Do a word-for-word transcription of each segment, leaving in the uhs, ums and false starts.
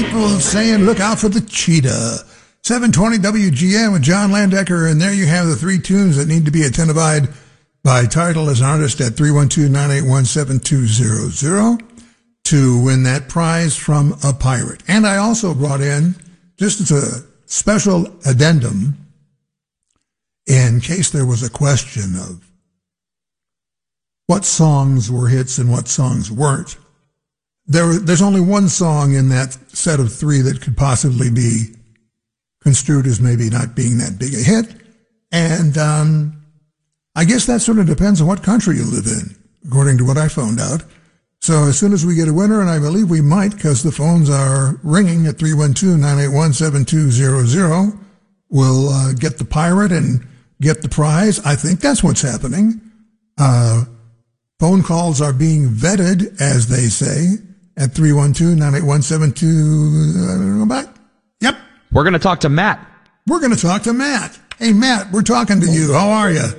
people saying, look out for the cheetah. seven twenty W G N with John Landecker, and there you have the three tunes that need to be identified by title as an artist at three one two, nine eight one, seven two zero zero to win that prize from a pirate. And I also brought in, just as a special addendum, in case there was a question of what songs were hits and what songs weren't. There, there's only one song in that set of three that could possibly be construed as maybe not being that big a hit. And um, I guess that sort of depends on what country you live in, according to what I found out. So as soon as we get a winner, and I believe we might because the phones are ringing at three one two, nine eight one, seven two zero zero, we'll uh, get the pirate and get the prize. I think that's what's happening. Uh, phone calls are being vetted, as they say, at three one two, nine eight one, seven two, uh, go back. Yep. We're going to talk to Matt. We're going to talk to Matt. Hey, Matt, we're talking to you. How are you?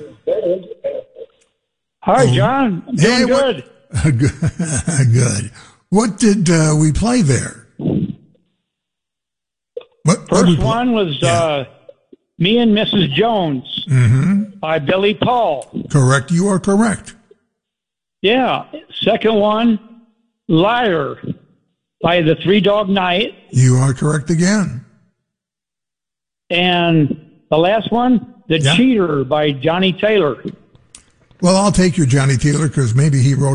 Hi, John. I'm doing hey, good. What, good. What did uh, we play there? What, First what one was yeah. uh, Me and Missus Jones mm-hmm. by Billy Paul. Correct. You are correct. Yeah. Second one, Liar by the Three Dog Night. You are correct again. And the last one, The yeah. Cheater by Johnny Taylor. Well, I'll take your Johnny Taylor because maybe he wrote